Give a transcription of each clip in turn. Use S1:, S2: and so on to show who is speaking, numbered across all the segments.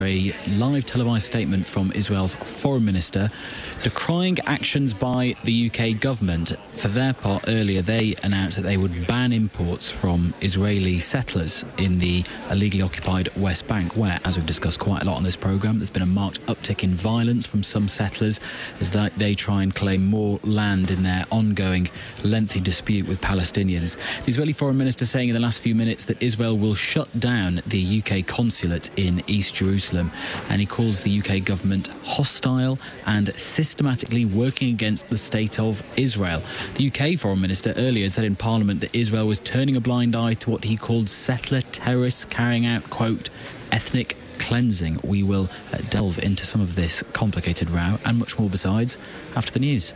S1: A live televised statement from Israel's foreign minister decrying actions by the UK government. For their part, earlier they announced that they would ban imports from Israeli settlers in the illegally occupied West Bank, where, as we've discussed quite a lot on this programme, there's been a marked uptick in violence from some settlers as they try and claim more land in their ongoing lengthy dispute with Palestinians. The Israeli foreign minister saying in the last few minutes that Israel will shut down the UK consulate in East Jerusalem, and he calls the UK government hostile and systematically working against the state of Israel. The UK foreign minister earlier said in Parliament that Israel was turning a blind eye to what he called settler terrorists carrying out, quote, ethnic cleansing. We will delve into some of this complicated row and much more besides after the news.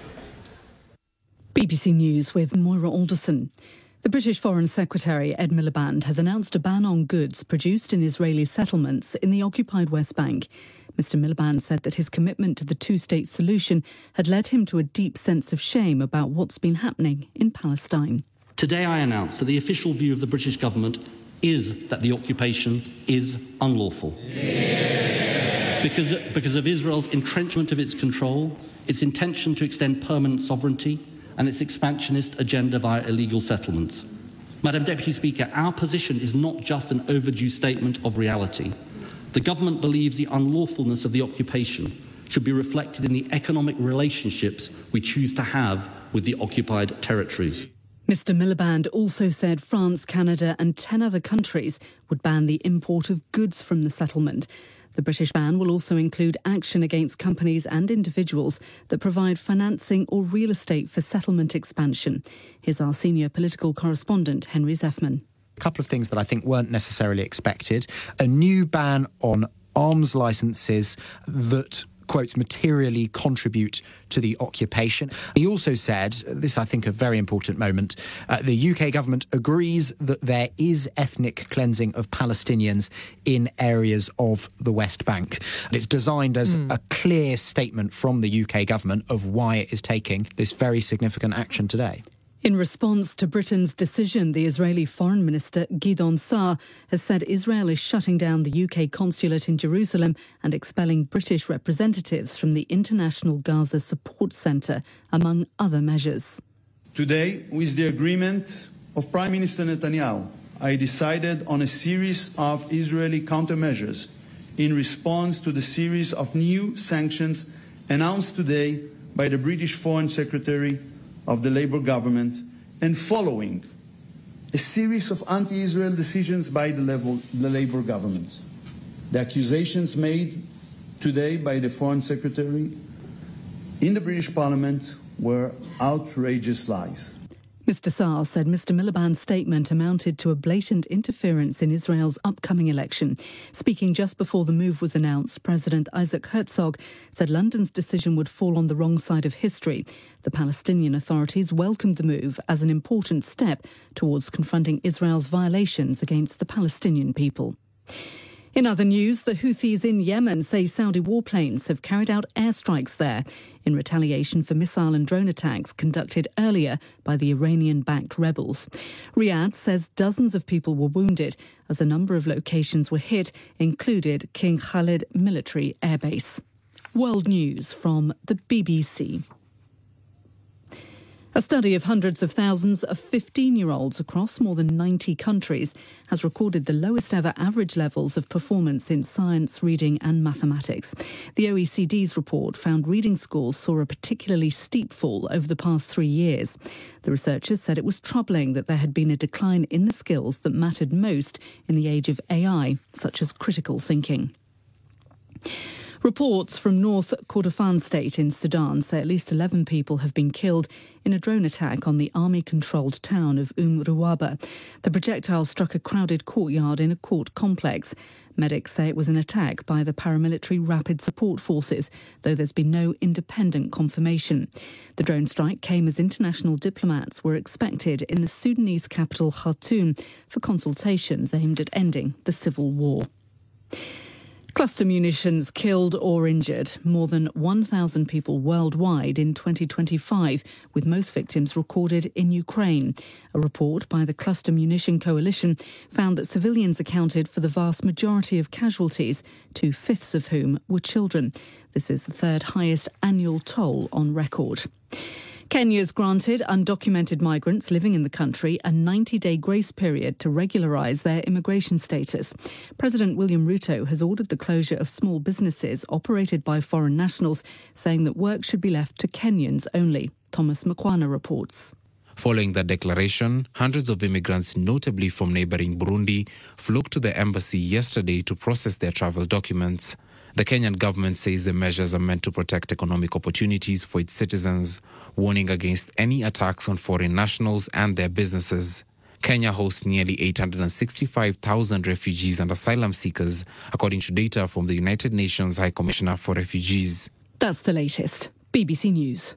S2: BBC News with Moira Alderson. The British Foreign Secretary, Ed Miliband, has announced a ban on goods produced in Israeli settlements in the occupied West Bank. Mr Miliband said that his commitment to the two-state solution had led him to a deep sense of shame about what's been happening in Palestine.
S3: Today I announce that the official view of the British government is that the occupation is unlawful. Yeah. Because of Israel's entrenchment of its control, its intention to extend permanent sovereignty, and its expansionist agenda via illegal settlements. Madam Deputy Speaker, our position is not just an overdue statement of reality. The government believes the unlawfulness of the occupation should be reflected in the economic relationships we choose to have with the occupied territories.
S2: Mr Miliband also said France, Canada and 10 other countries would ban the import of goods from the settlement. The British ban will also include action against companies and individuals that provide financing or real estate for settlement expansion. Here's our senior political correspondent, Henry Zeffman.
S4: A couple of things that I think weren't necessarily expected. A new ban on arms licences that, quotes, materially contribute to the occupation. He also said, this I think a very important moment, the UK government agrees that there is ethnic cleansing of Palestinians in areas of the West Bank. And it's designed as a clear statement from the UK government of why it is taking this very significant action today.
S2: In response to Britain's decision, the Israeli Foreign Minister Gideon Saar has said Israel is shutting down the UK consulate in Jerusalem and expelling British representatives from the International Gaza Support Centre, among other measures.
S5: Today, with the agreement of Prime Minister Netanyahu, I decided on a series of Israeli countermeasures in response to the series of new sanctions announced today by the British Foreign Secretary of the Labour government, and following a series of anti-Israel decisions by the Labour government. The accusations made today by the Foreign Secretary in the British Parliament were outrageous lies.
S2: Mr Saar said Mr Miliband's statement amounted to a blatant interference in Israel's upcoming election. Speaking just before the move was announced, President Isaac Herzog said London's decision would fall on the wrong side of history. The Palestinian authorities welcomed the move as an important step towards confronting Israel's violations against the Palestinian people. In other news, the Houthis in Yemen say Saudi warplanes have carried out airstrikes there in retaliation for missile and drone attacks conducted earlier by the Iranian-backed rebels. Riyadh says dozens of people were wounded as a number of locations were hit, included King Khalid Military Airbase. World News from the BBC. A study of hundreds of thousands of 15-year-olds across more than 90 countries has recorded the lowest ever average levels of performance in science, reading and mathematics. The OECD's report found reading scores saw a particularly steep fall over the past 3 years. The researchers said it was troubling that there had been a decline in the skills that mattered most in the age of AI, such as critical thinking. Reports from North Kordofan state in Sudan say at least 11 people have been killed in a drone attack on the army-controlled town of Ruwaba. The projectile struck a crowded courtyard in a court complex. Medics say it was an attack by the paramilitary Rapid Support Forces, though there's been no independent confirmation. The drone strike came as international diplomats were expected in the Sudanese capital Khartoum for consultations aimed at ending the civil war. Cluster munitions killed or injured more than 1,000 people worldwide in 2025, with most victims recorded in Ukraine. A report by the Cluster Munition Coalition found that civilians accounted for the vast majority of casualties, 2/5 of whom were children. This is the third highest annual toll on record. Kenya's granted undocumented migrants living in the country a 90-day grace period to regularise their immigration status. President William Ruto has ordered the closure of small businesses operated by foreign nationals, saying that work should be left to Kenyans only. Thomas Mkwana reports.
S6: Following that declaration, hundreds of immigrants, notably from neighbouring Burundi, flocked to the embassy yesterday to process their travel documents. The Kenyan government says the measures are meant to protect economic opportunities for its citizens, warning against any attacks on foreign nationals and their businesses. Kenya hosts nearly 865,000 refugees and asylum seekers, according to data from the United Nations High Commissioner for Refugees.
S2: That's the latest. BBC News.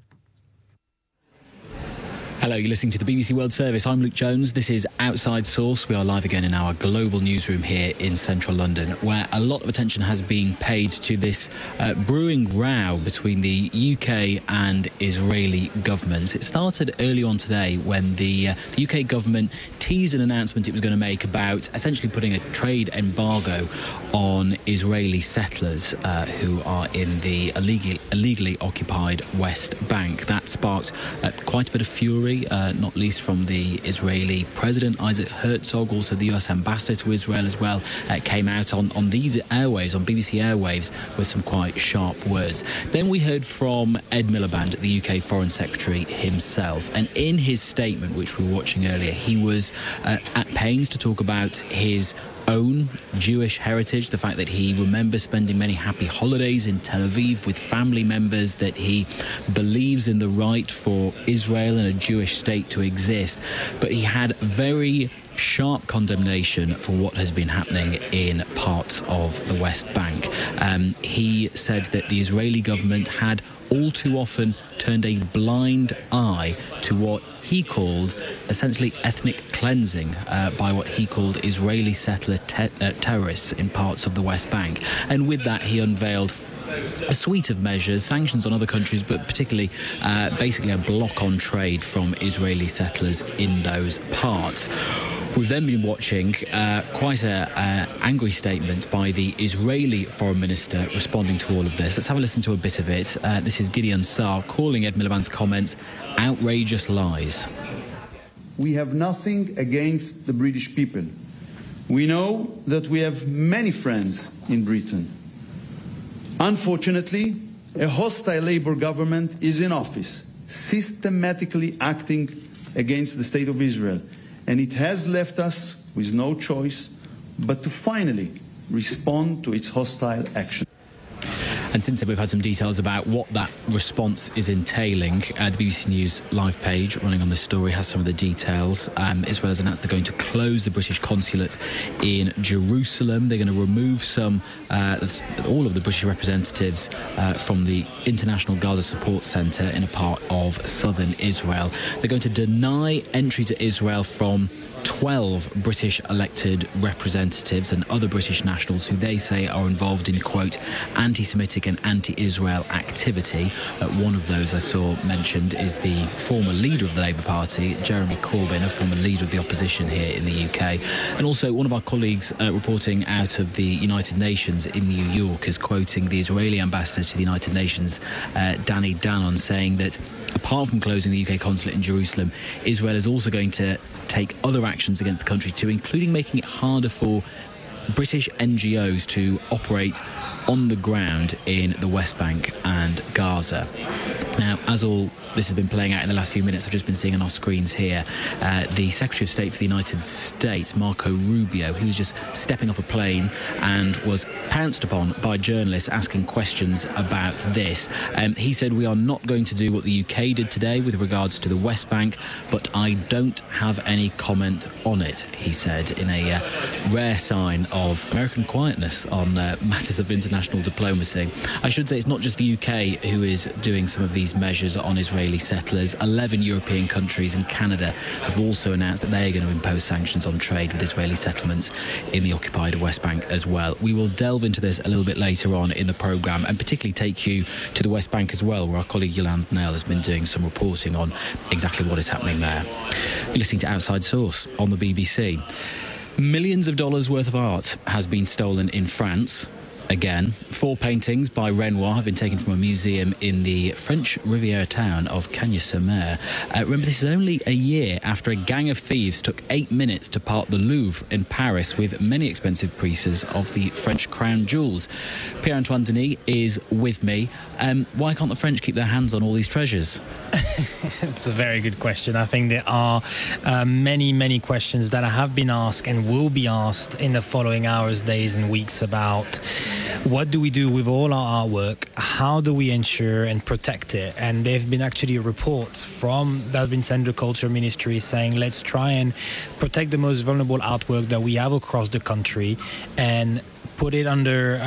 S1: Hello, you're listening to the BBC World Service. I'm Luke Jones. This is Outside Source. We are live again in our global newsroom here in central London, where a lot of attention has been paid to this brewing row between the UK and Israeli governments. It started early on today when the UK government teased an announcement it was going to make about essentially putting a trade embargo on Israeli settlers who are in the illegally occupied West Bank. That sparked quite a bit of fury, not least from the Israeli President Isaac Herzog. Also the US ambassador to Israel as well came out on these airwaves, on BBC airwaves, with some quite sharp words. Then we heard from Ed Miliband, the UK Foreign Secretary himself, and in his statement, which we were watching earlier, he was at pains to talk about his own Jewish heritage, the fact that he remembers spending many happy holidays in Tel Aviv with family members, that he believes in the right for Israel and a Jewish state to exist. But he had very sharp condemnation for what has been happening in parts of the West Bank. He said that the Israeli government had all too often turned a blind eye to what he called essentially ethnic cleansing by what he called Israeli settler terrorists in parts of the West Bank. And with that, he unveiled a suite of measures, sanctions on other countries, but particularly basically a block on trade from Israeli settlers in those parts. We've then been watching quite an angry statement by the Israeli foreign minister responding to all of this. Let's have a listen to a bit of it. This is Gideon Saar calling Ed Miliband's comments outrageous lies.
S5: We have nothing against the British people. We know that we have many friends in Britain. Unfortunately, a hostile Labour government is in office, systematically acting against the State of Israel. And it has left us with no choice but to finally respond to its hostile action.
S1: And since then, we've had some details about what that response is entailing. The BBC News live page running on this story has some of the details. Israel has announced they're going to close the British consulate in Jerusalem. They're going to remove all of the British representatives from the International Gaza Support Centre in a part of southern Israel. They're going to deny entry to Israel from 12 British elected representatives and other British nationals who they say are involved in, quote, anti-Semitic and anti-Israel activity. One of those I saw mentioned is the former leader of the Labour Party, Jeremy Corbyn, a former leader of the opposition here in the UK. And also one of our colleagues reporting out of the United Nations in New York is quoting the Israeli ambassador to the United Nations, Danny Danon, saying that apart from closing the UK consulate in Jerusalem, Israel is also going to take other actions against the country too, including making it harder for British NGOs to operate on the ground in the West Bank and Gaza. Now, as all this has been playing out in the last few minutes, I've just been seeing on our screens here the Secretary of State for the United States, Marco Rubio, who was just stepping off a plane and was pounced upon by journalists asking questions about this. He said, "We are not going to do what the UK did today with regards to the West Bank, but I don't have any comment on it," he said, in a rare sign of American quietness on matters of international international diplomacy. I should say it's not just the UK who is doing some of these measures on Israeli settlers. 11 European countries and Canada have also announced that they are going to impose sanctions on trade with Israeli settlements in the occupied West Bank as well. We will delve into this a little bit later on in the programme and particularly take you to the West Bank as well, where our colleague Yolande Nell has been doing some reporting on exactly what is happening there. You're listening to Outside Source on the BBC. Millions of dollars worth of art has been stolen in France. Again, 4 paintings by Renoir have been taken from a museum in the French Riviera town of Cagnes-sur-Mer. Remember, this is only a year after a gang of thieves took 8 minutes to part the Louvre in Paris with many expensive pieces of the French crown jewels. Pierre-Antoine Denis is with me. Why can't the French keep their hands on all these treasures?
S7: It's a very good question. I think there are many questions that have been asked and will be asked in the following hours, days and weeks about what do we do with all our artwork? How do we ensure and protect it? And there have been actually reports that have been sent to the Culture Ministry saying let's try and protect the most vulnerable artwork that we have across the country and put it under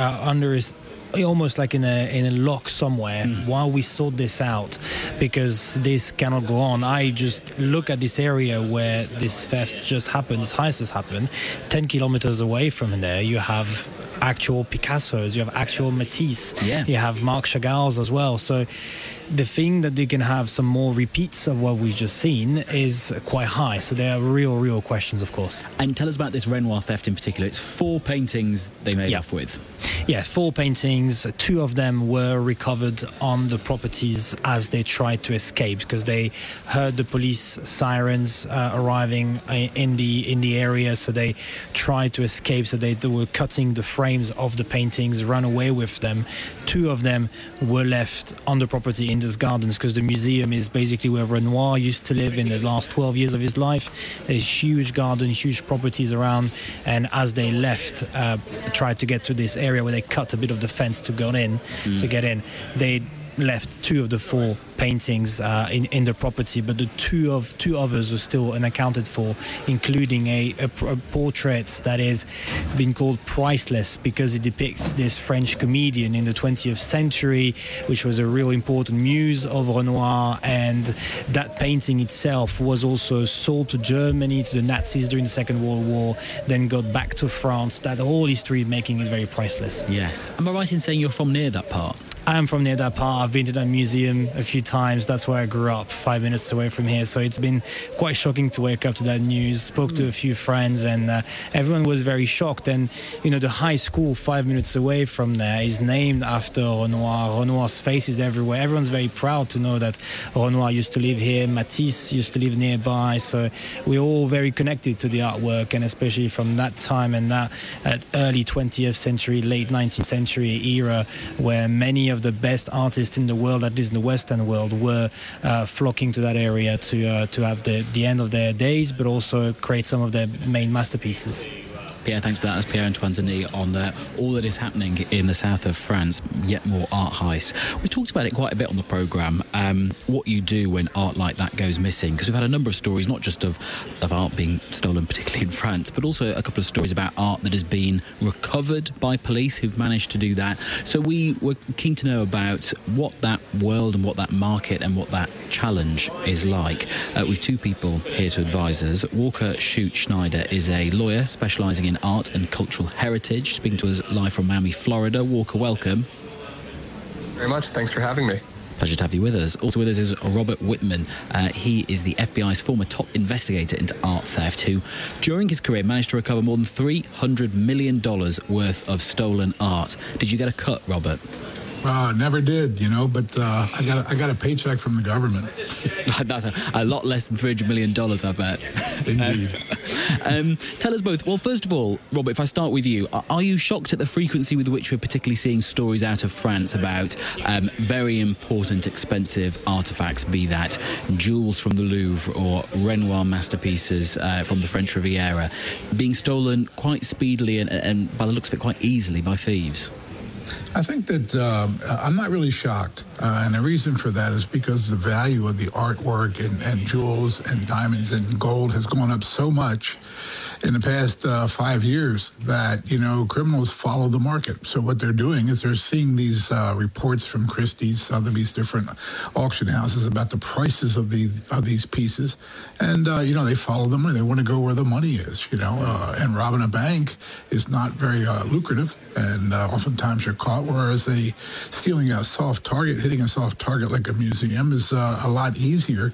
S7: almost like in a lock somewhere while we sort this out, because this cannot go on. I just look at this area where this theft just happened, this heist has happened. 10 kilometers away from there, you have actual Picassos, you have actual Matisse, you have Marc Chagall's as well. So the thing that they can have some more repeats of what we've just seen is quite high. So there are real questions, of course.
S1: And tell us about this Renoir theft in particular. It's 4 paintings they made off with.
S7: Yeah, 4 paintings. 2 of them were recovered on the properties as they tried to escape because they heard the police sirens arriving in the area. So they tried to escape. So they were cutting the frames of the paintings, run away with them. 2 of them were left on the property in these gardens because the museum is basically where Renoir used to live in the last 12 years of his life. There's huge garden, huge properties around, and as they left, tried to get to this area where they cut a bit of the fence to get in, they left 2 of the 4 paintings in the property, but the two others are still unaccounted for, including a portrait that is being called priceless because it depicts this French comedian in the 20th century, which was a real important muse of Renoir, and that painting itself was also sold to Germany, to the Nazis during the Second World War, then got back to France. That whole history making it very priceless.
S1: Yes. Am I right in saying you're from near that part?
S7: I am from near that part. I've been to that museum a few times. That's where I grew up, 5 minutes away from here. So it's been quite shocking to wake up to that news. Spoke to a few friends and everyone was very shocked. And, the high school 5 minutes away from there is named after Renoir. Renoir's face is everywhere. Everyone's very proud to know that Renoir used to live here. Matisse used to live nearby. So we're all very connected to the artwork, and especially from that time and that early 20th century, late 19th century era where many of the best artists in the world, at least in the Western world, were flocking to that area to have the end of their days, but also create some of their main masterpieces.
S1: Pierre, thanks for that. That's Pierre-Antoine Denis on all that is happening in the south of France, yet more art heists. We've talked about it quite a bit on the programme, what you do when art like that goes missing, because we've had a number of stories, not just of art being stolen, particularly in France, but also a couple of stories about art that has been recovered by police who've managed to do that. So we were keen to know about what that world and what that market and what that challenge is like. With 2 people here to advise us. Walker Schneider is a lawyer specialising in art and cultural heritage, speaking to us live from Miami, Florida. Walker, welcome.
S8: Very much. Thanks for having me.
S1: Pleasure to have you with us. Also with us is Robert Whitman. He is the FBI's former top investigator into art theft, who, during his career, managed to recover more than $300 million worth of stolen art. Did you get a cut, Robert?
S9: Never did, but I got a paycheck from the government.
S1: That's a lot less than $300 million, I bet.
S9: Indeed.
S1: Tell us both. Well, first of all, Robert, if I start with you, are you shocked at the frequency with which we're particularly seeing stories out of France about very important, expensive artefacts, be that jewels from the Louvre or Renoir masterpieces from the French Riviera, being stolen quite speedily and by the looks of it, quite easily by thieves?
S9: I think that I'm not really shocked. And the reason for that is because the value of the artwork and jewels and diamonds and gold has gone up so much. in the past 5 years that, criminals follow the market. So what they're doing is they're seeing these reports from Christie's, Sotheby's, different auction houses about the prices of these pieces. And, they follow them and they want to go where the money is, and robbing a bank is not very lucrative. And oftentimes you're caught, whereas stealing a soft target, hitting a soft target like a museum is a lot easier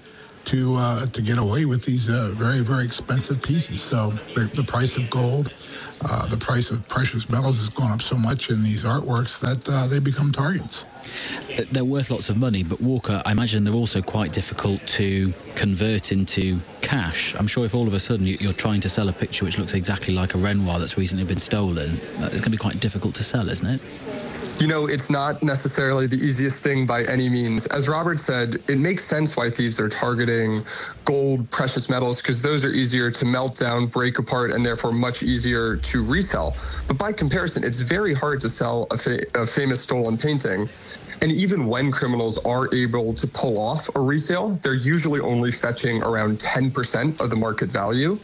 S9: to get away with these very, very expensive pieces. So the price of gold, the price of precious metals has gone up so much in these artworks that they become targets.
S1: They're worth lots of money, but Walker, I imagine they're also quite difficult to convert into cash. I'm sure if all of a sudden you're trying to sell a picture which looks exactly like a Renoir that's recently been stolen, it's going to be quite difficult to sell, isn't it?
S8: It's not necessarily the easiest thing by any means. As Robert said, it makes sense why thieves are targeting gold, precious metals, because those are easier to melt down, break apart, and therefore much easier to resell. But by comparison, it's very hard to sell a famous stolen painting. And even when criminals are able to pull off a resale, they're usually only fetching around 10% of the market value.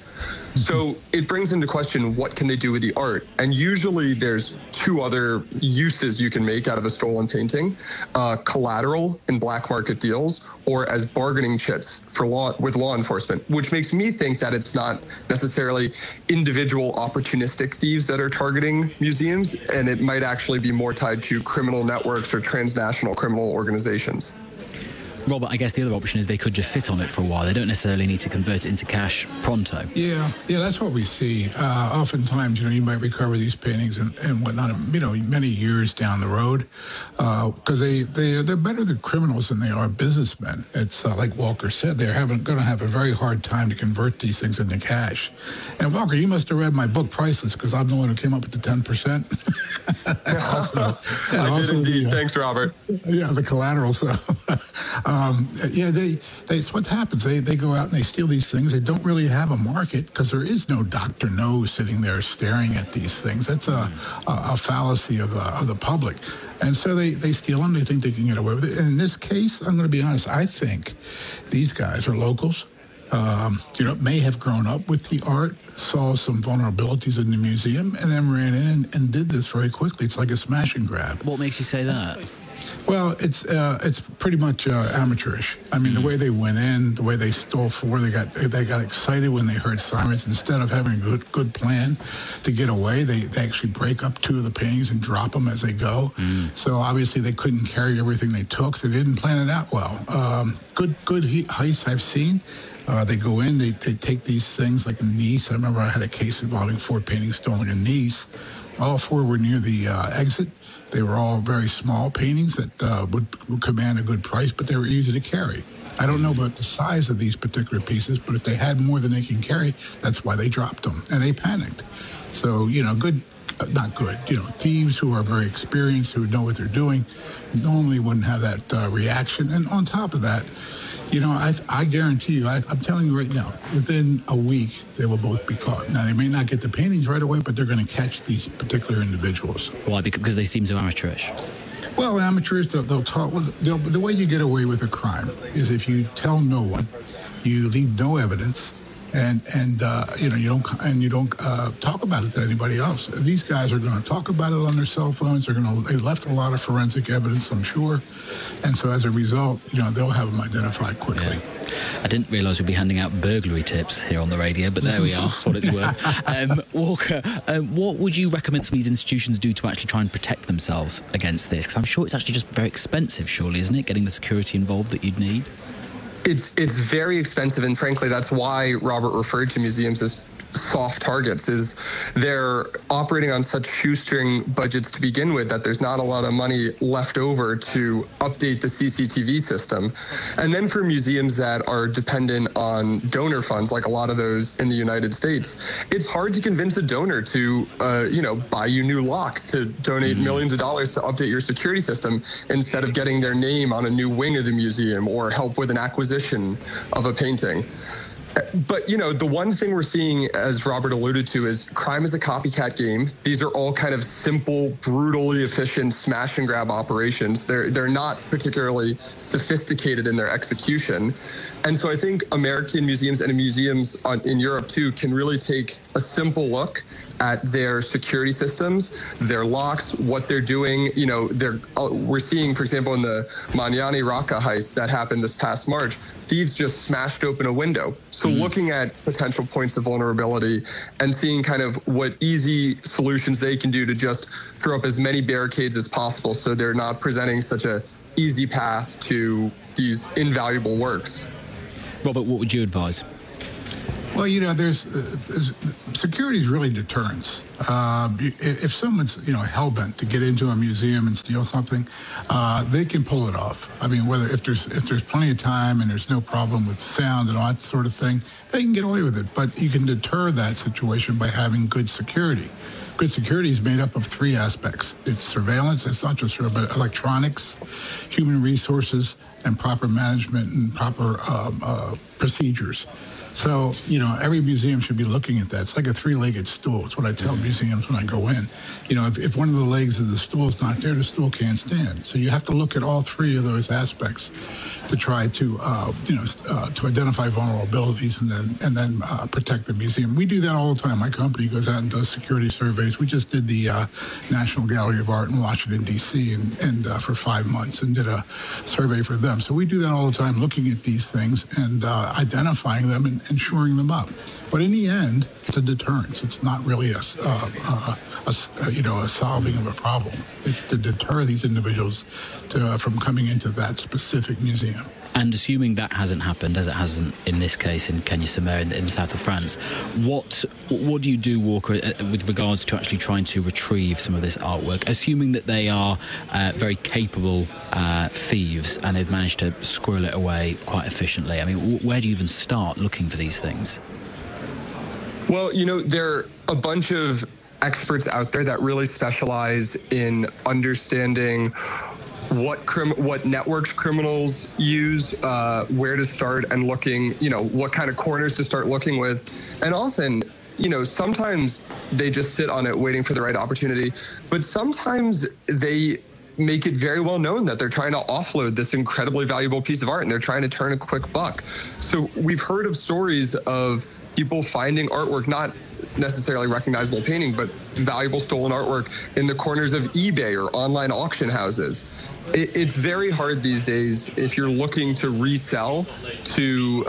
S8: So it brings into question, what can they do with the art? And usually there's two other uses you can make out of a stolen painting: collateral in black market deals, or as bargaining chits with law enforcement, which makes me think that it's not necessarily individual opportunistic thieves that are targeting museums, and it might actually be more tied to criminal networks or transnational criminal organizations.
S1: Robert, I guess the other option is they could just sit on it for a while. They don't necessarily need to convert it into cash pronto.
S9: Yeah, that's what we see. Oftentimes, you might recover these paintings and whatnot, many years down the road, because they're better than criminals than they are businessmen. It's like Walker said, they're going to have a very hard time to convert these things into cash. And Walker, you must have read my book Priceless, because I'm the one who came up with the 10%.
S8: I did indeed. Thanks, Robert.
S9: Yeah, the collateral. So. It's what happens. They go out and they steal these things. They don't really have a market because there is no Dr. No sitting there staring at these things. That's a fallacy of the public. And so they steal them. They think they can get away with it. And in this case, I'm going to be honest, I think these guys are locals. May have grown up with the art, saw some vulnerabilities in the museum, and then ran in and did this very quickly. It's like a smash and grab.
S1: What makes you say that?
S9: Well, it's pretty much amateurish. I mean, the way they went in, the way they stole they got excited when they heard sirens. Instead of having a good plan to get away, they actually break up two of the paintings and drop them as they go. So obviously they couldn't carry everything they took, so they didn't plan it out well. Good heists I've seen. They go in, they take these things like in Nice. I remember I had a case involving 4 paintings stolen in Nice. All 4 were near the exit. They were all very small paintings that would command a good price, but they were easy to carry. I don't know about the size of these particular pieces, but if they had more than they can carry, that's why they dropped them, and they panicked. So, not good. Thieves who are very experienced, who know what they're doing, normally wouldn't have that reaction. And on top of that, I guarantee you, I'm telling you right now, within a week, they will both be caught. Now, they may not get the paintings right away, but they're going to catch these particular individuals.
S1: Why? Because they seem so amateurish?
S9: Well, amateurs, they'll talk. Well, the way you get away with a crime is if you tell no one, you leave no evidence, and you don't talk about it to anybody else. These guys are going to talk about it on their cell phones. They left a lot of forensic evidence, I'm sure, and so as a result, they'll have them identified quickly.
S1: Yeah. I didn't realise we'd be handing out burglary tips here on the radio, but there we are, for what it's worth. Walker, what would you recommend some of these institutions do to actually try and protect themselves against this? Because I'm sure it's actually just very expensive, surely, isn't it, getting the security involved that you'd need?
S8: It's very expensive, and frankly, that's why Robert referred to museums as soft targets, is they're operating on such shoestring budgets to begin with that there's not a lot of money left over to update the CCTV system. And then for museums that are dependent on donor funds, like a lot of those in the United States, it's hard to convince a donor to, buy you new locks, to donate millions of dollars to update your security system instead of getting their name on a new wing of the museum or help with an acquisition of a painting. But, the one thing we're seeing, as Robert alluded to, is crime is a copycat game. These are all kind of simple, brutally efficient smash and grab operations. They're not particularly sophisticated in their execution. And so I think American museums and museums in Europe, too, can really take a simple look at their security systems, their locks, what they're doing. You know, we're seeing, for example, in the Mañana Raqqa heist that happened this past March, thieves just smashed open a window. So looking at potential points of vulnerability and seeing kind of what easy solutions they can do to just throw up as many barricades as possible so they're not presenting such a easy path to these invaluable works.
S1: Robert, what would you advise?
S9: Well, you know, security is really deterrence. If someone's, hell-bent to get into a museum and steal something, they can pull it off. I mean, if there's plenty of time and there's no problem with sound and all that sort of thing, they can get away with it. But you can deter that situation by having good security. Good security is made up of three aspects. It's surveillance. It's not just but electronics, human resources, and proper management and proper procedures. So, every museum should be looking at that. It's like a three-legged stool. It's what I tell museums when I go in. If one of the legs of the stool is not there, the stool can't stand. So you have to look at all three of those aspects to try to, to identify vulnerabilities and then protect the museum. We do that all the time. My company goes out and does security surveys. We just did the National Gallery of Art in Washington, D.C. and for 5 months and did a survey for them. So we do that all the time, looking at these things and identifying them and shoring them up. But in the end, it's a deterrence. It's not really a solving of a problem. It's to deter these individuals from coming into that specific museum.
S1: And assuming that hasn't happened, as it hasn't in this case in Kenya-Sur-Mer in the south of France, what do you do, Walker, with regards to actually trying to retrieve some of this artwork, assuming that they are very capable thieves and they've managed to squirrel it away quite efficiently? I mean, where do you even start looking for these things?
S8: Well, there are a bunch of experts out there that really specialize in understanding what networks criminals use, where to start and looking, what kind of corners to start looking with. And often, sometimes they just sit on it waiting for the right opportunity, but sometimes they make it very well known that they're trying to offload this incredibly valuable piece of art and they're trying to turn a quick buck. So we've heard of stories of people finding artwork, not necessarily recognizable painting, but valuable stolen artwork in the corners of eBay or online auction houses. It's very hard these days, if you're looking to resell, to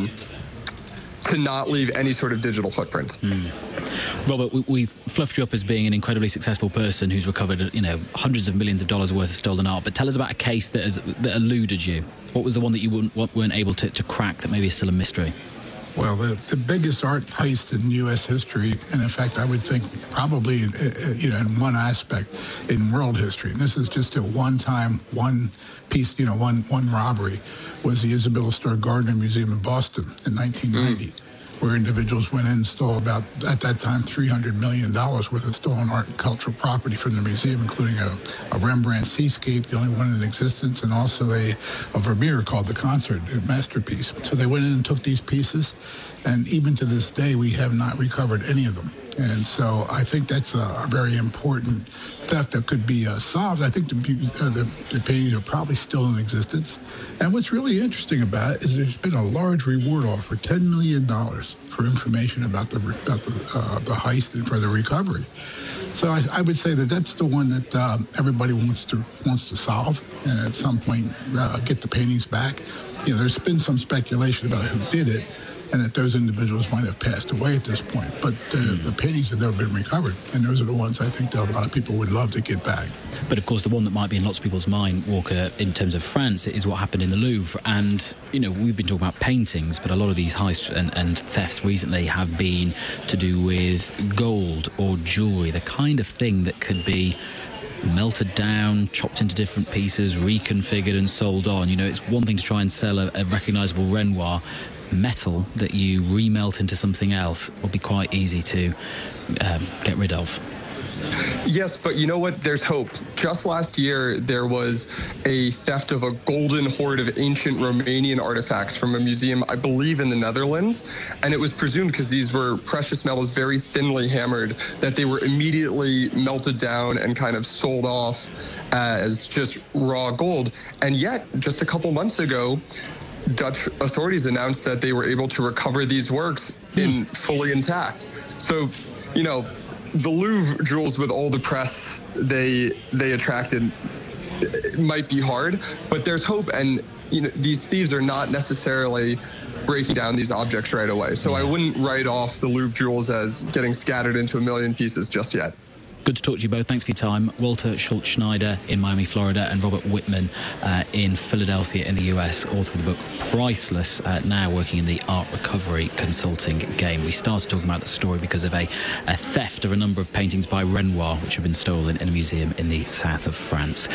S8: not leave any sort of digital footprint.
S1: Robert, we've fluffed you up as being an incredibly successful person who's recovered, hundreds of millions of dollars worth of stolen art. But tell us about a case that eluded you. What was the one that you weren't able to crack that maybe is still a mystery?
S9: Well, the biggest art heist in U.S. history, and in fact, I would think probably, in one aspect in world history, and this is just a one-time, one piece, one robbery, was the Isabella Stewart Gardner Museum in Boston in 1990. Where individuals went in and stole about, at that time, $300 million worth of stolen art and cultural property from the museum, including a Rembrandt Seascape, the only one in existence, and also a Vermeer called The Concert, a masterpiece. So they went in and took these pieces, and even to this day, we have not recovered any of them. And so I think that's a very important theft that could be solved. I think the paintings are probably still in existence. And what's really interesting about it is there's been a large reward offer, $10 million for information about the heist and for the recovery. So I would say that's the one that everybody wants to solve, and at some point get the paintings back. There's been some speculation about who did it, and that those individuals might have passed away at this point. But the paintings have never been recovered, and those are the ones I think that a lot of people would love to get back.
S1: But of course, the one that might be in lots of people's mind, Walker, in terms of France, is what happened in the Louvre. And, we've been talking about paintings, but a lot of these heists and thefts recently have been to do with gold or jewellery, the kind of thing that could be melted down, chopped into different pieces, reconfigured and sold on. It's one thing to try and sell a recognisable Renoir. Metal that you remelt into something else will be quite easy to get rid of.
S8: Yes, but you know what? There's hope. Just last year, there was a theft of a golden hoard of ancient Romanian artifacts from a museum, I believe, in the Netherlands. And it was presumed, because these were precious metals very thinly hammered, that they were immediately melted down and kind of sold off as just raw gold. And yet, just a couple months ago, Dutch authorities announced that they were able to recover these works in fully intact. So, you know, the Louvre jewels, with all the press they attracted, it might be hard, but there's hope. And, you know, these thieves are not necessarily breaking down these objects right away. So I wouldn't write off the Louvre jewels as getting scattered into a million pieces just yet.
S1: Good to talk to you both. Thanks for your time. Walter Schultz-Schneider in Miami, Florida, and Robert Whitman in Philadelphia in the US, author of the book Priceless, now working in the art recovery consulting game. We started talking about the story because of a theft of a number of paintings by Renoir, which have been stolen in a museum in the south of France.